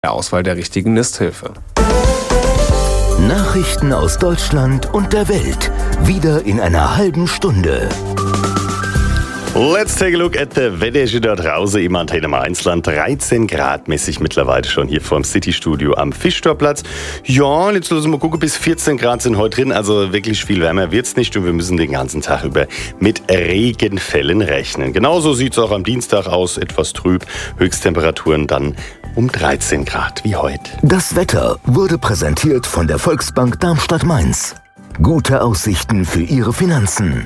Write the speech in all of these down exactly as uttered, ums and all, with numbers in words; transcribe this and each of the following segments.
der Auswahl der richtigen Nisthilfe. Nachrichten aus Deutschland und der Welt. Wieder in einer halben Stunde. Let's take a look at the weather da draußen im Antenne Mainzland. dreizehn Grad mäßig mittlerweile schon hier vor dem City-Studio am Fischtorplatz. Ja, jetzt lassen wir mal gucken, bis vierzehn Grad sind heute drin. Also wirklich viel wärmer wird's nicht und wir müssen den ganzen Tag über mit Regenfällen rechnen. Genauso sieht's auch am Dienstag aus, etwas trüb. Höchsttemperaturen dann um dreizehn Grad wie heute. Das Wetter wurde präsentiert von der Volksbank Darmstadt-Mainz. Gute Aussichten für Ihre Finanzen.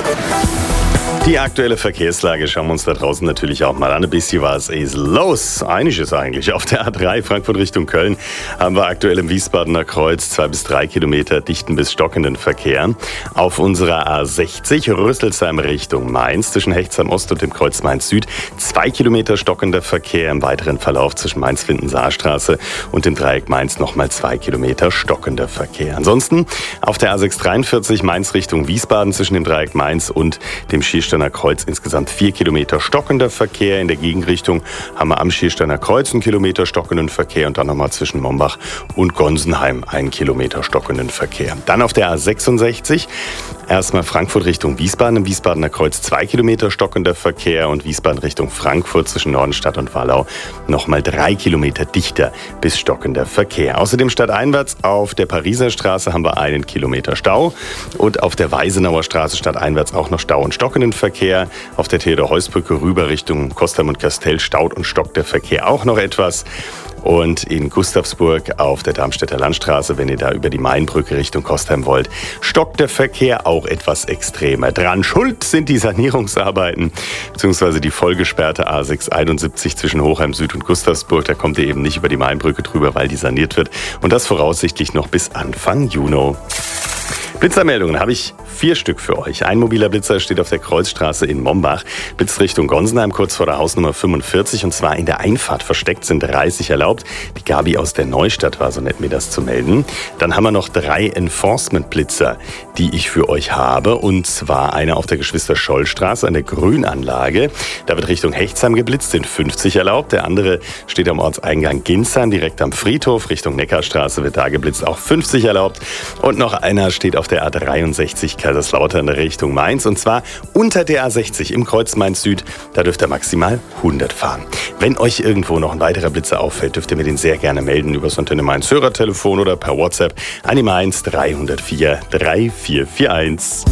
Die aktuelle Verkehrslage schauen wir uns da draußen natürlich auch mal an. Ein bisschen was ist los. Einiges eigentlich. Auf der A drei Frankfurt Richtung Köln haben wir aktuell im Wiesbadener Kreuz zwei bis drei Kilometer dichten bis stockenden Verkehr. Auf unserer A sechzig Rüsselsheim Richtung Mainz zwischen Hechtsheim Ost und dem Kreuz Mainz Süd zwei Kilometer stockender Verkehr. Im weiteren Verlauf zwischen Mainz-Findensaar-Straße und dem Dreieck Mainz nochmal zwei Kilometer stockender Verkehr. Ansonsten auf der A sechs dreiundvierzig Mainz Richtung Wiesbaden zwischen dem Dreieck Mainz und dem Schiersteiner Kreuz insgesamt vier Kilometer stockender Verkehr. In der Gegenrichtung haben wir am Schiersteiner Kreuz einen Kilometer stockenden Verkehr und dann nochmal zwischen Mombach und Gonsenheim einen Kilometer stockenden Verkehr. Dann auf der A sechsundsechzig erstmal Frankfurt Richtung Wiesbaden. Im Wiesbadener Kreuz zwei Kilometer stockender Verkehr und Wiesbaden Richtung Frankfurt zwischen Nordenstadt und Wallau nochmal drei Kilometer dichter bis stockender Verkehr. Außerdem stadteinwärts auf der Pariser Straße haben wir einen Kilometer Stau und auf der Weisenauer Straße stadteinwärts auch noch Stau und stockenden Verkehr. Auf der Theodor-Heuss-Brücke rüber Richtung Kostheim und Kastell staut und stockt der Verkehr auch noch etwas. Und in Gustavsburg auf der Darmstädter Landstraße, wenn ihr da über die Mainbrücke Richtung Kostheim wollt, stockt der Verkehr auch etwas extremer. Dran schuld sind die Sanierungsarbeiten, beziehungsweise die vollgesperrte A sechs einundsiebzig zwischen Hochheim Süd und Gustavsburg. Da kommt ihr eben nicht über die Mainbrücke drüber, weil die saniert wird. Und das voraussichtlich noch bis Anfang Juni. Blitzermeldungen habe ich vier Stück für euch. Ein mobiler Blitzer steht auf der Kreuzstraße in Mombach. Blitzt Richtung Gonsenheim, kurz vor der Hausnummer fünfundvierzig. Und zwar in der Einfahrt versteckt, sind dreißig erlaubt. Die Gabi aus der Neustadt war so nett, mir das zu melden. Dann haben wir noch drei Enforcement-Blitzer, die ich für euch habe. Und zwar einer auf der Geschwister-Scholl-Straße an der Grünanlage. Da wird Richtung Hechtsheim geblitzt, sind fünfzig erlaubt. Der andere steht am Ortseingang Ginsheim, direkt am Friedhof. Richtung Neckarstraße wird da geblitzt, auch fünfzig erlaubt. Und noch einer steht auf der A dreiundsechzig Kaiserslautern Richtung Mainz und zwar unter der A sechzig im Kreuz Mainz Süd. Da dürft ihr maximal hundert fahren. Wenn euch irgendwo noch ein weiterer Blitzer auffällt, dürft ihr mir den sehr gerne melden über das Antenne Mainz Hörertelefon oder per WhatsApp an die Mainz drei null vier drei vier vier eins.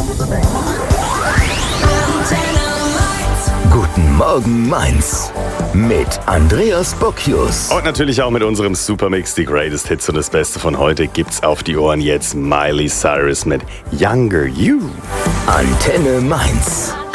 Guten Morgen Mainz mit Andreas Bocchius. Und natürlich auch mit unserem Supermix, die Greatest Hits und das Beste von heute gibt's auf die Ohren jetzt Miley Cyrus mit Younger You. Antenne Mainz.